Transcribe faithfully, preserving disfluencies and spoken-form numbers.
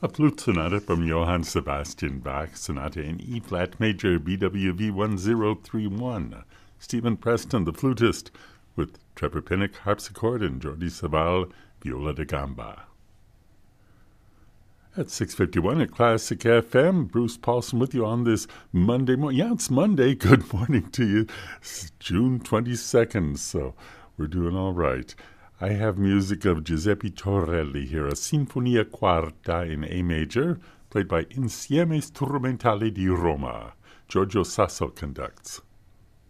A flute sonata from Johann Sebastian Bach, sonata in E-flat major, B W V one zero three one. Stephen Preston, the flutist, with Trevor Pinnock, harpsichord, and Jordi Savall, viola da gamba. At six fifty-one at Classic F M, Bruce Paulson with you on this Monday morning. Yeah, it's Monday. Good morning to you. It's June twenty-second, so we're doing all right. I have music of Giuseppe Torelli here, a Sinfonia Quarta in A major, played by Insieme Strumentale di Roma. Giorgio Sasso conducts.